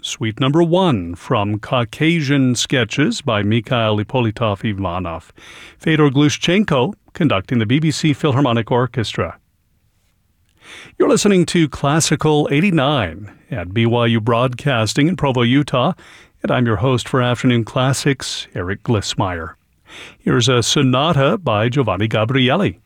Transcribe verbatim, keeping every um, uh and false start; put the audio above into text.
Suite number one from Caucasian Sketches by Mikhail Ippolitov-Ivanov. Fedor Glushchenko conducting the B B C Philharmonic Orchestra. You're listening to Classical eighty-nine at B Y U Broadcasting in Provo, Utah, and I'm your host for Afternoon Classics, Eric Glissmeyer. Here's a sonata by Giovanni Gabrieli.